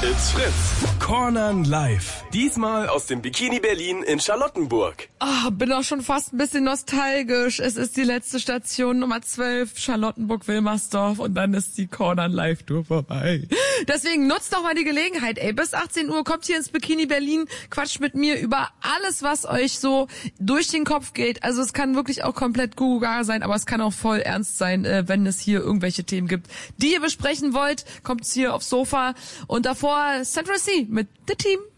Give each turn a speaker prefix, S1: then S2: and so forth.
S1: It's Fritz. Cornern live. Diesmal aus dem Bikini Berlin in Charlottenburg.
S2: Bin auch schon fast ein bisschen nostalgisch. Es ist die letzte Station, Nummer 12, Charlottenburg-Wilmersdorf, und dann ist die Cornern Live-Tour vorbei. Deswegen nutzt doch mal die Gelegenheit, bis 18 Uhr kommt hier ins Bikini Berlin, quatscht mit mir über alles, was euch so durch den Kopf geht. Also es kann wirklich auch komplett Gugugaga sein, aber es kann auch voll ernst sein, wenn es hier irgendwelche Themen gibt, die ihr besprechen wollt. Kommt hier aufs Sofa und davor Central C mit The Team.